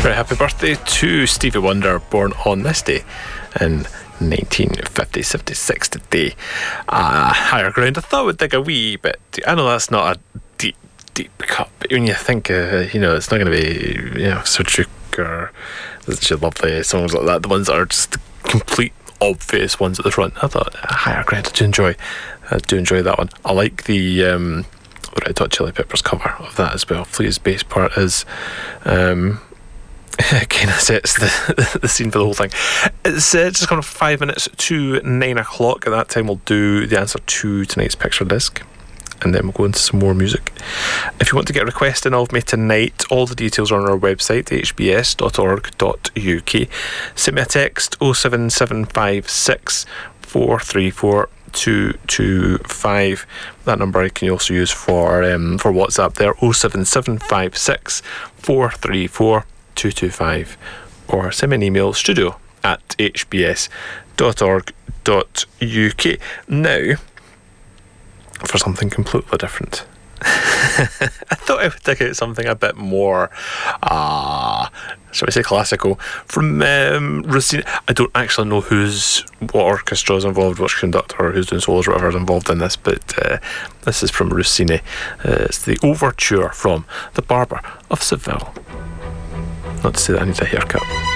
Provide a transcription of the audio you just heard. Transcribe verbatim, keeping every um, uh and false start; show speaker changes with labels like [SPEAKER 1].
[SPEAKER 1] Very happy birthday to Stevie Wonder, born on this day in nineteen fifty, seventy-six today. Uh, higher ground. I thought we'd dig a wee bit. I know that's not a deep, deep cut, but when you think, uh, you know, it's not going to be, you know, Sujuk or such lovely songs like that, the ones that are just complete obvious ones at the front. I thought uh, higher ground. I do enjoy. I do enjoy that one. I like the um, Red Hot Chili Peppers cover of that as well. Flea's bass part is. Um, kind of sets the, the scene for the whole thing. It's uh, just kind of five minutes to nine o'clock. At that time we'll do the answer to tonight's picture disc, and then we'll go into some more music. If you want to get a request in of me tonight, all the details are on our website, h b s dot org dot u k. Send me a text oh seven seven five six four three four two two five. That number I can also use for um, for WhatsApp there, oh seven seven five six four three four two two five, or send me an email, studio at h b s dot org dot u k. Now, for something completely different. I thought I would dig out something a bit more, uh, shall we say, classical. From um, Rossini. I don't actually know who's, what orchestra is involved, which conductor, or who's doing solos, or whatever is involved in this, but uh, this is from Rossini. Uh, it's the overture from The Barber of Seville. Not to say that I need a haircut.